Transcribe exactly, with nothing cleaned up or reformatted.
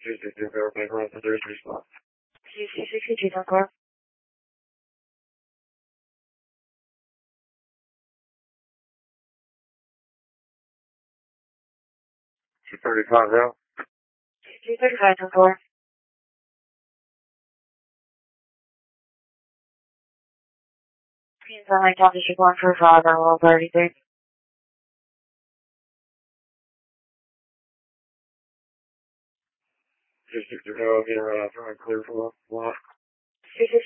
two six two verify correct the Thursday spot. two six six two, Car. two thirty-five now. two thirty-five, Car. Please, on my top, you should go on for five on level thirty-three. two six zero, get uh, clear for one. two six